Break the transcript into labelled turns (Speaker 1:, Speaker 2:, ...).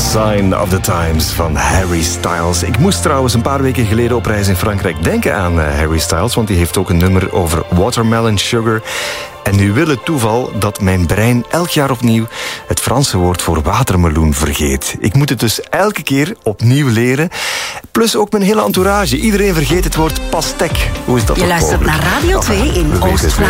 Speaker 1: Sign of the Times van Harry Styles. Ik moest trouwens een paar weken geleden op reis in Frankrijk denken aan Harry Styles, want die heeft ook een nummer over watermelon sugar. En nu wil het toeval dat mijn brein elk jaar opnieuw het Franse woord voor watermeloen vergeet. Ik moet het dus elke keer opnieuw leren. Plus ook mijn hele entourage. Iedereen vergeet het woord pastek. Hoe is dat
Speaker 2: Je luistert
Speaker 1: mogelijk?
Speaker 2: naar Radio 2 in Oost-Vlaanderen.